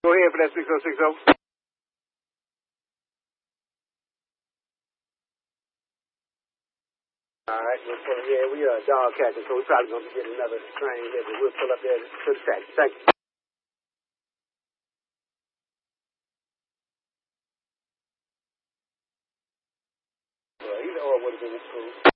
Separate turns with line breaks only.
Go ahead for that 6060. All right, we dog catching, so we're probably going to get another train here, but we'll pull up there to the taxi. Thank you. Either or would have been cool.